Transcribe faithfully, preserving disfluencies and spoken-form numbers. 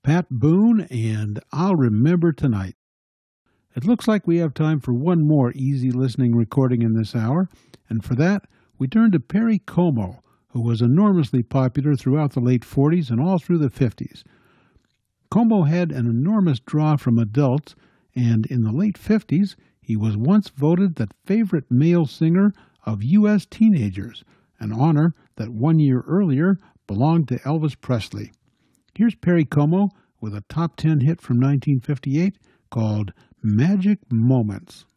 Pat Boone and I'll Remember Tonight. It looks like we have time for one more easy listening recording in this hour, and for that, we turn to Perry Como, who was enormously popular throughout the late forties and all through the fifties. Como had an enormous draw from adults, and in the late fifties, he was once voted the favorite male singer of U S teenagers, an honor that one year earlier belonged to Elvis Presley. Here's Perry Como with a top ten hit from nineteen fifty-eight called Magic Moments.